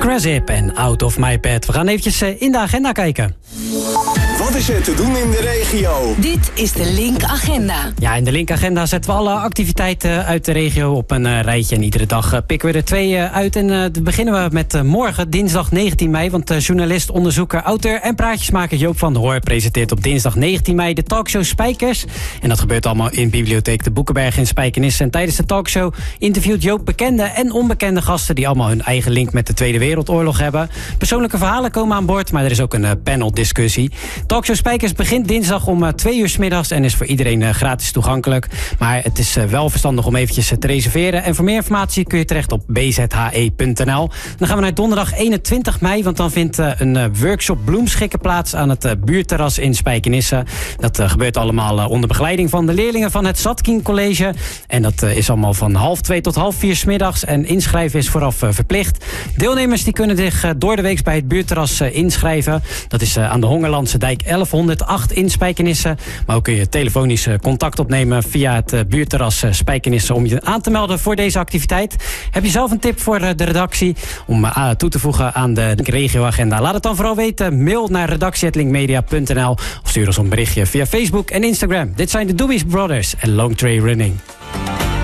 Krasip en Out of My Bed. We gaan eventjes in de agenda kijken. Wat is er te doen in de regio? Dit is de Link Agenda. Ja, in de Link Agenda zetten we alle activiteiten uit de regio op een rijtje. En iedere dag pikken we er 2 uit. En dan beginnen we met morgen, dinsdag 19 mei. Want journalist, onderzoeker, auteur en praatjesmaker Joop van der Hoorn presenteert op dinsdag 19 mei de talkshow Spijkers. En dat gebeurt allemaal in Bibliotheek de Boekenberg in Spijkenisse. En tijdens de talkshow interviewt Joop bekende en onbekende gasten die allemaal hun eigen link met de Tweede Wereldoorlog hebben. Persoonlijke verhalen komen aan boord, maar er is ook een paneldiscussie. Talkshow Spijkers begint dinsdag om 2 uur 's middags en is voor iedereen gratis toegankelijk. Maar het is wel verstandig om eventjes te reserveren. En voor meer informatie kun je terecht op bzhe.nl. Dan gaan we naar donderdag 21 mei, want dan vindt een workshop bloemschikken plaats aan het buurterras in Spijkenisse. Dat gebeurt allemaal onder begeleiding van de leerlingen van het Zatkin College. En dat is allemaal van 1:30 tot 3:30 's middags. En inschrijven is vooraf verplicht. Deelnemers die kunnen zich door de week bij het buurterras inschrijven. Dat is aan de Hongerlandse Dijk 1108 in Spijkenisse. Maar ook kun je telefonisch contact opnemen via het buurterras Spijkenisse om je aan te melden voor deze activiteit. Heb je zelf een tip voor de redactie om toe te voegen aan de regioagenda? Laat het dan vooral weten. Mail naar redactie@linkmedia.nl of stuur ons een berichtje via Facebook en Instagram. Dit zijn de Doobie Brothers en Long Train Running.